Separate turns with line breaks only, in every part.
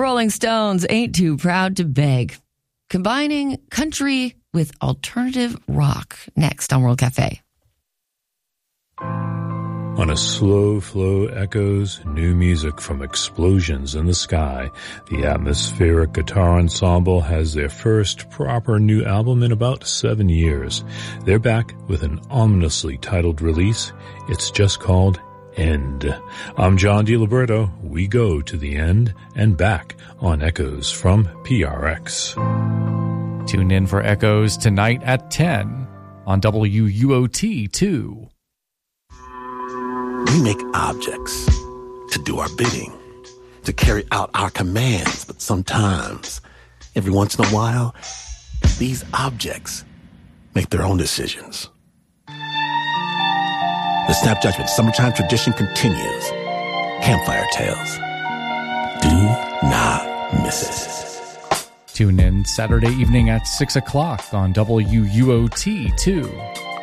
Rolling Stones, Ain't Too Proud to Beg, combining country with alternative rock. Next on World Cafe.
On a slow flow echoes new music from explosions in the sky. The atmospheric guitar ensemble has their first proper new album in about 7 years. They're back with an ominously titled release. It's just called End. I'm John DiLiberto. We go to the end and back on Echoes from PRX.
Tune in for Echoes tonight at 10 on WUOT 2.
We make objects to do our bidding, to carry out our commands, but sometimes, every once in a while, these objects make their own decisions. The Snap Judgment Summertime tradition continues. Campfire Tales. Do not miss it.
Tune in Saturday evening at 6 o'clock on WUOT 2.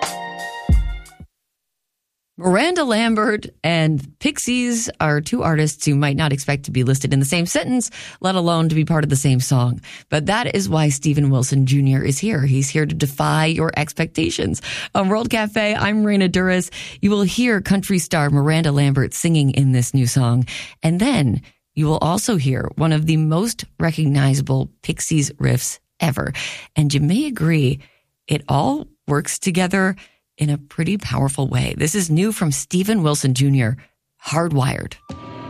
Miranda Lambert and Pixies are two artists you might not expect to be listed in the same sentence, let alone to be part of the same song. But that is why Steven Wilson Jr. is here. He's here to defy your expectations. On World Cafe, I'm Reina Duras. You will hear country star Miranda Lambert singing in this new song. And then you will also hear one of the most recognizable Pixies riffs ever. And you may agree, it all works together in a pretty powerful way. This is new from Steven Wilson Jr., Hardwired.